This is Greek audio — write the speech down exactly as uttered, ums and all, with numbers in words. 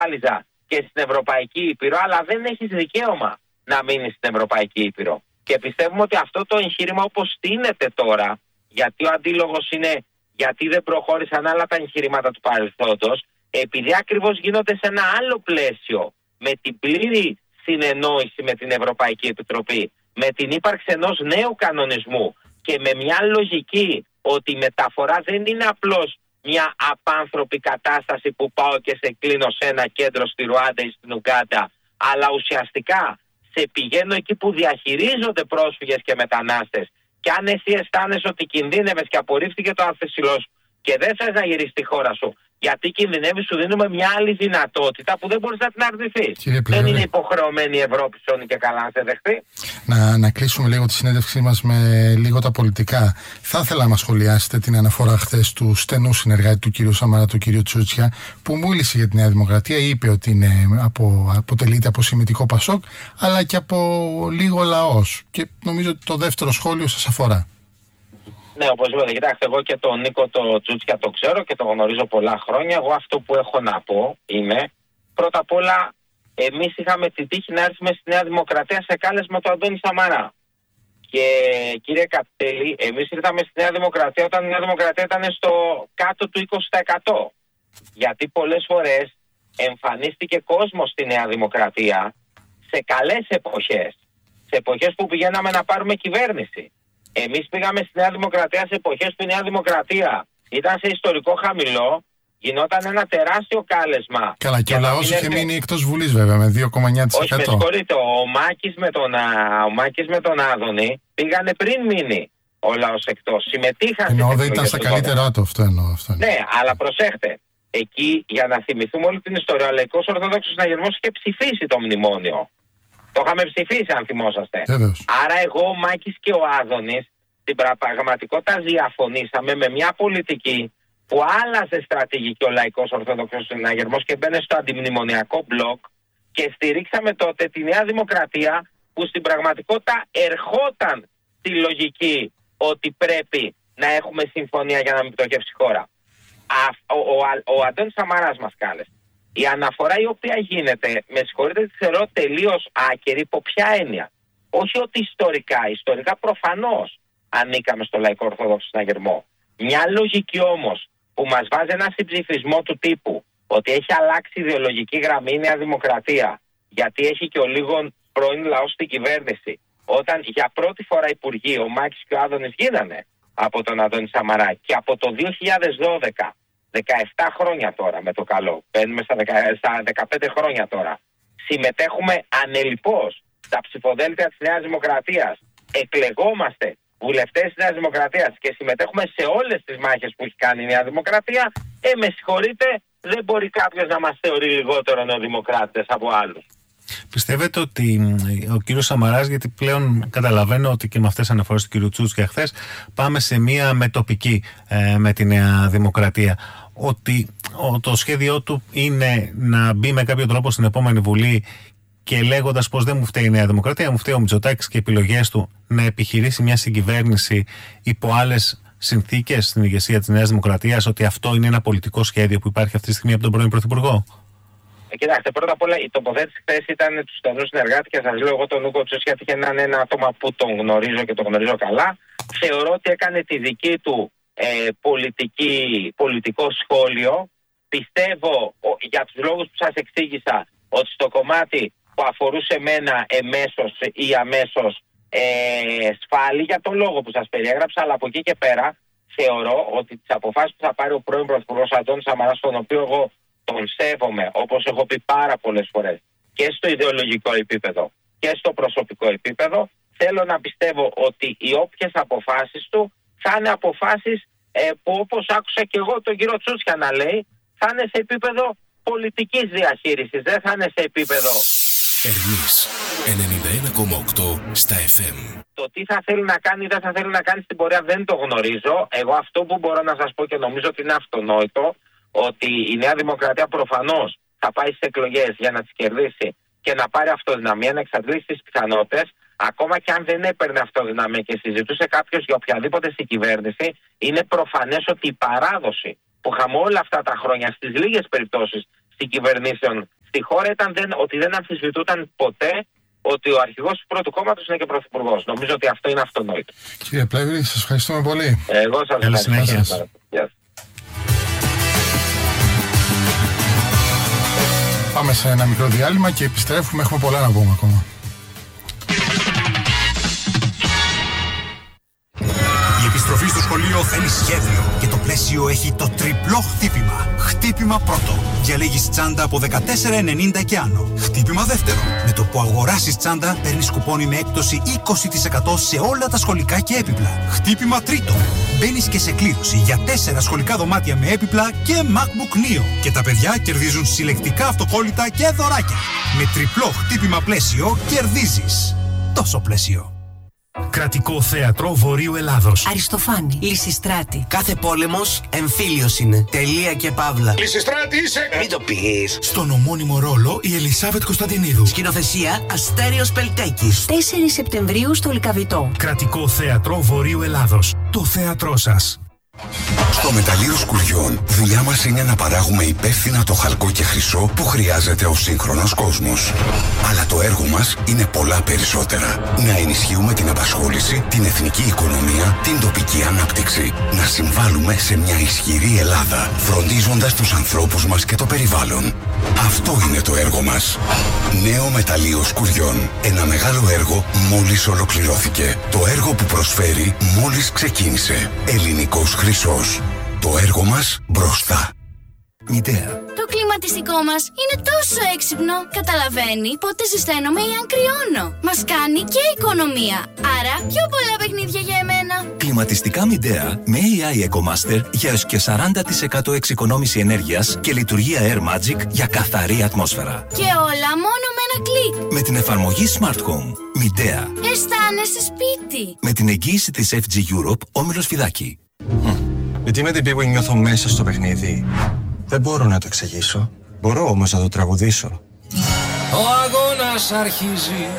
ασφάλιζα και στην Ευρωπαϊκή Ήπειρο, αλλά δεν έχεις δικαίωμα να μείνεις στην Ευρωπαϊκή Ήπειρο. Και πιστεύουμε ότι αυτό το εγχείρημα όπως στείνεται τώρα, γιατί ο αντίλογος είναι γιατί δεν προχώρησαν άλλα τα εγχειρήματα του παρελθόντος, επειδή ακριβώς γίνονται σε ένα άλλο πλαίσιο, με την πλήρη συνεννόηση με την Ευρωπαϊκή Επιτροπή, με την ύπαρξη ενός νέου κανονισμού και με μια λογική ότι η μεταφορά δεν είναι απλώς μια απάνθρωπη κατάσταση που πάω και σε κλείνω σε ένα κέντρο στη Ρουάντα ή στην Ουγκάντα, αλλά ουσιαστικά σε πηγαίνω εκεί που διαχειρίζονται πρόσφυγες και μετανάστες, και αν εσύ αισθάνεσαι ότι κινδύνευες και απορρίφθηκε το άθεσιλό σου και δεν θες να γυρίσεις στη χώρα σου, γιατί κινδυνεύει, σου δίνουμε μια άλλη δυνατότητα που δεν μπορείς να την αρνηθείς. Δεν είναι υποχρεωμένη η Ευρώπη σώνει και καλά να σε δεχτεί. Να, να κλείσουμε λίγο τη συνέντευξή μας με λίγο τα πολιτικά. Θα ήθελα να μας σχολιάσετε την αναφορά χθες του στενού συνεργάτη του κ. Σαμαρά, του κ. Τσούτσια, που μίλησε για τη Νέα Δημοκρατία. Είπε ότι είναι από, αποτελείται από σημιτικό Πασόκ, αλλά και από λίγο λαός. Και νομίζω ότι το δεύτερο σχόλιο σας αφορά. Ναι, οπωσδήποτε. Κοιτάξτε, εγώ και τον Νίκο το Τσούτσια το ξέρω και το γνωρίζω πολλά χρόνια. Εγώ αυτό που έχω να πω είναι, πρώτα απ' όλα, εμείς είχαμε την τύχη να έρθουμε στη Νέα Δημοκρατία σε κάλεσμα του Αντώνη Σαμαρά. Και κύριε Καπτέλη, εμείς ήρθαμε στη Νέα Δημοκρατία όταν η Νέα Δημοκρατία ήταν στο κάτω του είκοσι τοις εκατό. Γιατί πολλές φορές εμφανίστηκε κόσμος στη Νέα Δημοκρατία σε καλές εποχές. Σε εποχές που πηγαίναμε να πάρουμε κυβέρνηση. Εμείς πήγαμε στη Νέα Δημοκρατία σε εποχές που η Νέα Δημοκρατία ήταν σε ιστορικό χαμηλό, γινόταν ένα τεράστιο κάλεσμα. Καλά, και ο λαός είχε έρθει... μείνει εκτός Βουλής βέβαια με δύο κόμμα εννιά τοις εκατό. Όχι, με συγχωρείτε, ο Μάκης με τον, ο Μάκης με τον Άδωνη πήγανε πριν μείνει ο λαός εκτός. Συμμετείχαν. Εννοώ δεν ήταν στα καλύτερά του αυτό εννοώ. Αυτό ναι, αλλά προσέχτε. Εκεί, για να θυμηθούμε όλη την ιστορία, ο Λαϊκός Ορθόδοξος Συναγερμός είχε ψηφίσει το μνημόνιο. Το είχαμε ψηφίσει, αν θυμόσαστε. Βέβαιος. Άρα, εγώ, ο Μάκης και ο Άδωνης, στην πραγματικότητα διαφωνήσαμε με μια πολιτική που άλλαζε στρατηγική ο Λαϊκός Ορθόδοξος Συναγερμός και μπαίνε στο αντιμνημονιακό μπλοκ και στηρίξαμε τότε τη Νέα Δημοκρατία που στην πραγματικότητα ερχόταν στη λογική ότι πρέπει να έχουμε συμφωνία για να μην πτωχεύσει η χώρα. Ο, ο, ο, ο Αντώνης Σαμαράς μας κάλεσε. Η αναφορά η οποία γίνεται, με συγχωρείτε, τη θεωρώ τελείως άκερη. Υπό ποια έννοια? Όχι ότι ιστορικά, ιστορικά προφανώς ανήκαμε στο Λαϊκό Ορθόδοξο Συναγερμό. Μια λογική όμως που μας βάζει ένα συμψηφισμό του τύπου ότι έχει αλλάξει ιδεολογική γραμμή η Νέα Δημοκρατία, γιατί έχει και ο λίγων πρώην λαός στην κυβέρνηση. Όταν για πρώτη φορά υπουργοί ο Μάκης και ο Άδωνης γίνανε από τον Αντώνη Σαμαρά και από το δύο χιλιάδες δώδεκα, δεκαεπτά χρόνια τώρα με το καλό, μπαίνουμε στα, δεκα, στα δεκαπέντε χρόνια τώρα, συμμετέχουμε ανελιπώς στα ψηφοδέλτια της Νέας Δημοκρατίας, εκλεγόμαστε βουλευτές της Νέας Δημοκρατίας και συμμετέχουμε σε όλες τις μάχες που έχει κάνει η Νέα Δημοκρατία, ε, με συγχωρείτε, δεν μπορεί κάποιος να μας θεωρεί λιγότερο νεοδημοκράτες από άλλους. Πιστεύετε ότι ο κύριος Σαμαράς, γιατί πλέον καταλαβαίνω ότι και με αυτές τις αναφορές του κύριου Τσούτσια χθες πάμε σε μία μετοπική ε, με τη Νέα Δημοκρατία, ότι ο, το σχέδιό του είναι να μπει με κάποιο τρόπο στην επόμενη Βουλή και λέγοντας πως δεν μου φταίει η Νέα Δημοκρατία, μου φταίει ο Μητσοτάκης και οι επιλογές του, να επιχειρήσει μια συγκυβέρνηση υπό άλλες συνθήκες στην ηγεσία της Νέας Δημοκρατίας, ότι αυτό είναι ένα πολιτικό σχέδιο που υπάρχει αυτή τη στιγμή από τον πρώην Πρωθυπουργό? Ε, κοιτάξτε, πρώτα απ' όλα η τοποθέτηση χθες ήταν του στενού συνεργάτη και σας λέω εγώ τον Νίκο Τσούτσια, γιατί είναι ένα άτομα που τον γνωρίζω και τον γνωρίζω καλά. Θεωρώ ότι έκανε τη δική του ε, πολιτική, πολιτικό σχόλιο. Πιστεύω ο, για τους λόγους που σας εξήγησα ότι στο κομμάτι που αφορούσε εμένα εμέσως ή αμέσως ε, σφάλει για τον λόγο που σας περιέγραψα, αλλά από εκεί και πέρα θεωρώ ότι τις αποφάσεις που θα πάρει ο πρώην Πρωθυπουργός Αντώνης Σαμαράς, τον οποίο εγώ τον σέβομαι, όπως έχω πει πάρα πολλές φορές, και στο ιδεολογικό επίπεδο και στο προσωπικό επίπεδο, θέλω να πιστεύω ότι οι όποιες αποφάσεις του θα είναι αποφάσεις ε, που, όπως άκουσα και εγώ τον κύριο Τσούτσια να λέει, θα είναι σε επίπεδο πολιτικής διαχείρισης, δεν θα είναι σε επίπεδο Ερμής ενενήντα ένα κόμμα οκτώ στα εφ εμ. Το τι θα θέλει να κάνει ή δεν θα θέλει να κάνει στην πορεία δεν το γνωρίζω. Εγώ αυτό που μπορώ να σας πω και νομίζω ότι είναι αυτονόητο, ότι η Νέα Δημοκρατία προφανώς θα πάει στις εκλογές για να τις κερδίσει και να πάρει αυτοδυναμία, να εξαντλήσει τις πιθανότητες. Ακόμα και αν δεν έπαιρνε αυτοδυναμία και συζητούσε κάποιος για οποιαδήποτε στην κυβέρνηση, είναι προφανές ότι η παράδοση που είχαμε όλα αυτά τα χρόνια στις λίγες περιπτώσεις των κυβερνήσεων στη χώρα ήταν δεν, ότι δεν αμφισβητούταν ποτέ ότι ο αρχηγός του πρώτου κόμματος είναι και πρωθυπουργός. Νομίζω ότι αυτό είναι αυτονόητο. Κύριε Πλεύρη, σας ευχαριστούμε πολύ. Εγώ σας ευχαριστώ. Πάμε σε ένα μικρό διάλειμμα και επιστρέφουμε. Έχουμε πολλά να πούμε ακόμα. Η επιστροφή στο σχολείο θέλει σχέδιο και το πλαίσιο έχει το τριπλό χτύπημα. Χτύπημα πρώτο. Διαλέγεις τσάντα από δεκατέσσερα ενενήντα και άνω. Χτύπημα δεύτερο. Με το που αγοράσεις τσάντα παίρνεις κουπόνι με έκπτωση είκοσι τοις εκατό σε όλα τα σχολικά και έπιπλα. Χτύπημα τρίτο. Μπαίνεις και σε κλήρωση για τέσσερα σχολικά δωμάτια με έπιπλα και MacBook Neo. Και τα παιδιά κερδίζουν συλλεκτικά αυτοκόλλητα και δωράκια. Με τριπλό χτύπημα πλαίσιο κερδίζεις. Τόσο πλαίσιο. Κρατικό Θέατρο Βορείου Ελλάδος. Αριστοφάνη. Λυσιστράτη. Κάθε πόλεμος εμφύλιος είναι. Τελεία και παύλα. Λυσιστράτη είσαι! Μην το πεις. Στον ομώνυμο ρόλο η Ελισάβετ Κωνσταντινίδου. Σκηνοθεσία Αστέριος Πελτέκης. τέσσερις Σεπτεμβρίου στο Λυκαβητό. Κρατικό Θέατρο Βορείου Ελλάδος. Το θέατρό σας. Στο Μεταλλείο Σκουριών, δουλειά μας είναι να παράγουμε υπεύθυνα το χαλκό και χρυσό που χρειάζεται ο σύγχρονος κόσμος. Αλλά το έργο μας είναι πολλά περισσότερα. Να ενισχύουμε την απασχόληση, την εθνική οικονομία, την τοπική ανάπτυξη. Να συμβάλλουμε σε μια ισχυρή Ελλάδα, φροντίζοντας τους ανθρώπους μας και το περιβάλλον. Αυτό είναι το έργο μας. Νέο Μεταλλείο Σκουριών. Ένα μεγάλο έργο μόλις ολοκληρώθηκε. Το έργο που προσφέρει μόλις ξεκίνησε. Ελληνικός χρυσός. Το έργο μας μπροστά. Μητέρα. Το κλιματιστικό μας είναι τόσο έξυπνο. Καταλαβαίνει πότε ζεσταίνομαι ή αν κρυώνω. Μας κάνει και οικονομία. Άρα πιο πολλά παιχνίδια για εμένα. Κλιματιστικά Midea με έι άι EcoMaster για έως και σαράντα τοις εκατό εξοικονόμηση ενέργειας και λειτουργία Air Magic για καθαρή ατμόσφαιρα. Και όλα μόνο με ένα κλικ. Με την εφαρμογή Smart Home. Midea. Αισθάνεσαι σπίτι. Με την εγγύηση της εφ τζι Europe, Όμιλος Φιδάκη. Γιατί με την πίγου νιώθω μέσα στο παιχνίδι. Δεν μπορώ να το εξηγήσω. Μπορώ όμως να το τραγουδήσω. Ο αγώνας αρχίζει.